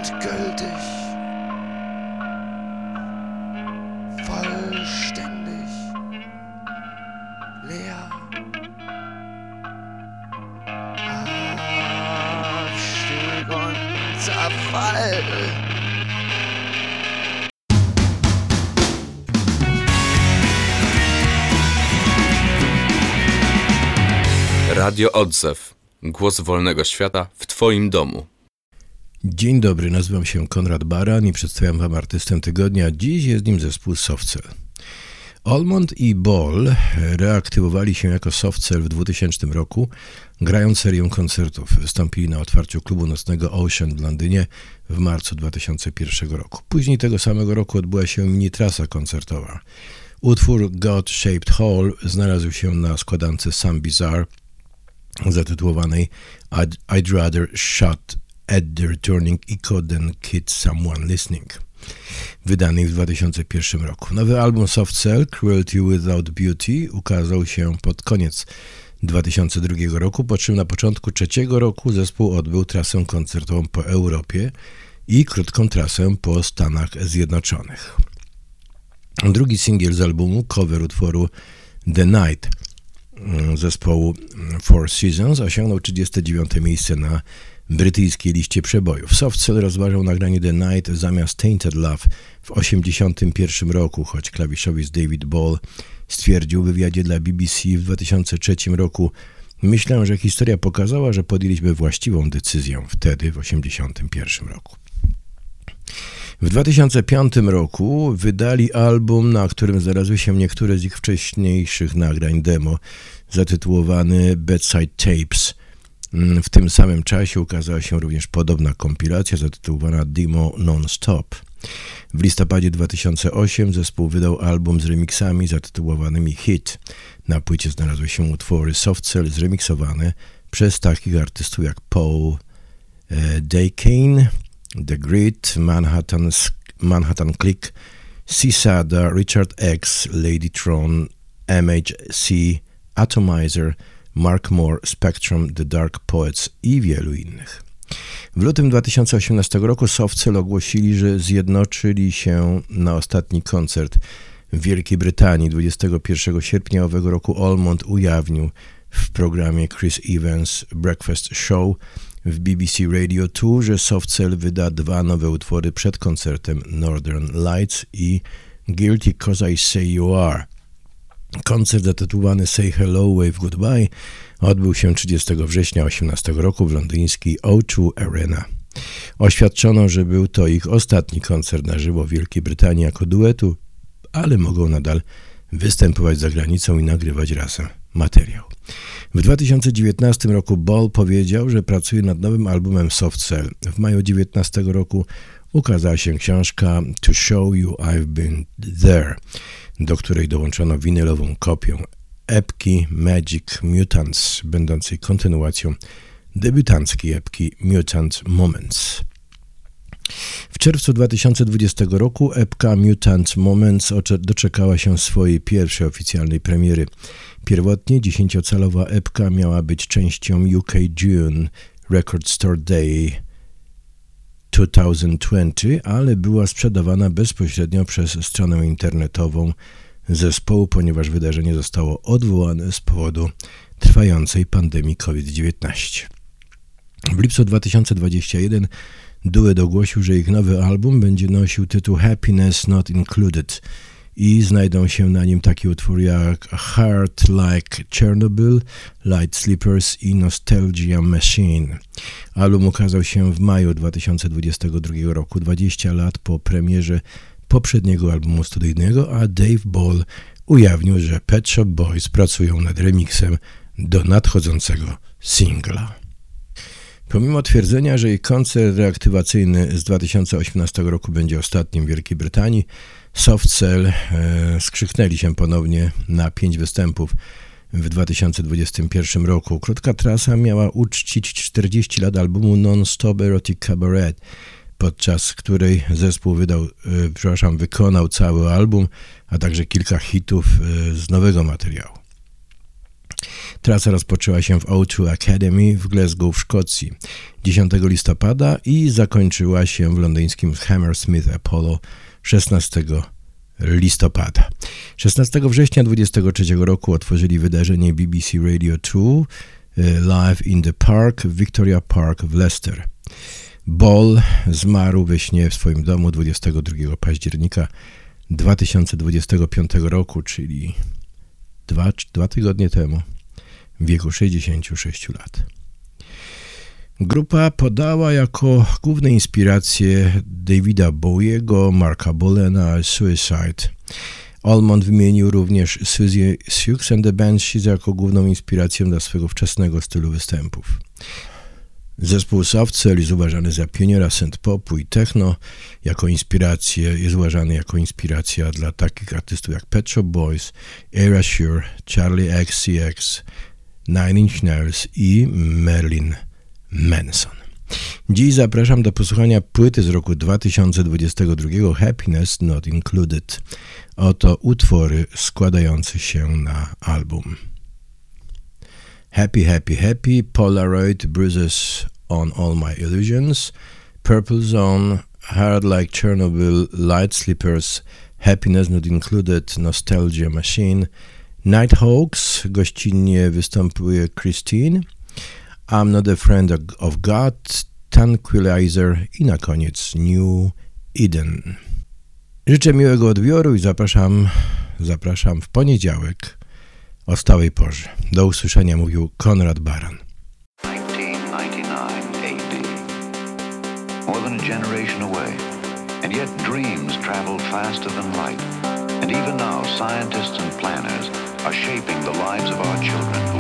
endgültig, vollständig, leer. Abstieg und Zerfall. Radio Odzew. Głos wolnego świata w Twoim domu. Dzień dobry, nazywam się Konrad Baran i przedstawiam Wam artystę tygodnia. Dziś jest nim zespół Softcell. Almond i Ball reaktywowali się jako Softcell w 2000 roku, grając serię koncertów. Wystąpili na otwarciu klubu nocnego Ocean w Londynie w marcu 2001 roku. Później tego samego roku odbyła się mini-trasa koncertowa. Utwór God-Shaped Hole znalazł się na składance Some Bizarre zatytułowanej I'd rather shot at the returning echo than kid someone listening, wydanej w 2001 roku. Nowy album Softcell, Cruelty Without Beauty, ukazał się pod koniec 2002 roku, po czym na początku trzeciego roku zespół odbył trasę koncertową po Europie i krótką trasę po Stanach Zjednoczonych. Drugi singiel z albumu, cover utworu The Night zespołu Four Seasons, osiągnął 39. miejsce na brytyjskiej liście przebojów. Softcell rozważał nagranie The Night zamiast Tainted Love w 1981 roku, choć klawiszowiec David Ball stwierdził w wywiadzie dla BBC w 2003 roku: myślę, że historia pokazała, że podjęliśmy właściwą decyzję wtedy, w 1981 roku. W 2005 roku wydali album, na którym znalazły się niektóre z ich wcześniejszych nagrań demo, zatytułowany Bedside Tapes. W tym samym czasie ukazała się również podobna kompilacja zatytułowana Demo Non-Stop. W listopadzie 2008 zespół wydał album z remixami zatytułowanymi Hit. Na płycie znalazły się utwory Softcell zremiksowane przez takich artystów jak Paul Daykane, The Grid, Manhattan Click, Sisada, Richard X, Ladytron, MHC, Atomizer, Mark Moore, Spectrum, The Dark Poets i wielu innych. W lutym 2018 roku Softcell ogłosili, że zjednoczyli się na ostatni koncert w Wielkiej Brytanii. 21 sierpnia owego roku Almond ujawnił w programie Chris Evans Breakfast Show w BBC Radio 2, że Softcell wyda 2 nowe utwory przed koncertem Northern Lights i Guilty 'Cause I Say You Are. Koncert zatytułowany Say Hello, Wave Goodbye odbył się 30 września 2018 roku w londyńskiej O2 Arena. Oświadczono, że był to ich ostatni koncert na żywo w Wielkiej Brytanii jako duetu, ale mogą nadal występować za granicą i nagrywać razem materiał. W 2019 roku Ball powiedział, że pracuje nad nowym albumem Softcell. W maju 2019 roku ukazała się książka To Show You I've Been There, do której dołączono winylową kopię epki Magic Mutants, będącej kontynuacją debiutanckiej epki Mutant Moments. W czerwcu 2020 roku epka Mutant Moments doczekała się swojej pierwszej oficjalnej premiery. Pierwotnie 10-calowa epka miała być częścią UK June Record Store Day 2020, ale była sprzedawana bezpośrednio przez stronę internetową zespołu, ponieważ wydarzenie zostało odwołane z powodu trwającej pandemii COVID-19. W lipcu 2021 duet ogłosił, że ich nowy album będzie nosił tytuł Happiness Not Included i znajdą się na nim takie utwory jak Heart Like Chernobyl, Light Sleepers i Nostalgia Machine. Album ukazał się w maju 2022 roku, 20 lat po premierze poprzedniego albumu studyjnego, a Dave Ball ujawnił, że Pet Shop Boys pracują nad remixem do nadchodzącego singla. Pomimo twierdzenia, że ich koncert reaktywacyjny z 2018 roku będzie ostatnim w Wielkiej Brytanii, Softcell skrzyknęli się ponownie na 5 występów w 2021 roku. Krótka trasa miała uczcić 40 lat albumu Non-Stop Erotic Cabaret, podczas której zespół wykonał cały album, a także kilka hitów z nowego materiału. Trasa rozpoczęła się w O2 Academy w Glasgow w Szkocji 10 listopada i zakończyła się w londyńskim Hammersmith Apollo 16 listopada. 16 września 23 roku otworzyli wydarzenie BBC Radio 2 Live in the Park w Victoria Park w Leicester. Ball zmarł we śnie w swoim domu 22 października 2025 roku, czyli dwa tygodnie temu, w wieku 66 lat. Grupa podała jako główne inspiracje Davida Bowiego, Marka Bolena, Suicide. Allman wymienił również Susie Sioux and the Banshees jako główną inspirację dla swego wczesnego stylu występów. Zespół Softcell jest uważany za pioniera synth-popu i techno. Jest uważany jako inspiracja dla takich artystów jak Pet Shop Boys, Erasure, Charlie XCX, Nine Inch Nails i Marilyn Manson. Dziś zapraszam do posłuchania płyty z roku 2022 Happiness Not Included. Oto utwory składające się na album. Happy, Happy, Happy, Polaroid, Bruises on All My Illusions, Purple Zone, Hard Like Chernobyl, Light Sleepers, Happiness Not Included, Nostalgia Machine, Nighthawks, gościnnie występuje Christine, I'm Not a Friend of God, Tranquilizer i na koniec New Eden. Życzę miłego odbioru i zapraszam w poniedziałek o stałej porze. Do usłyszenia, mówił Konrad Baran. 1999 AD. More than a generation away, and yet dreams travel faster than light. And even now, scientists and planners are shaping the lives of our children who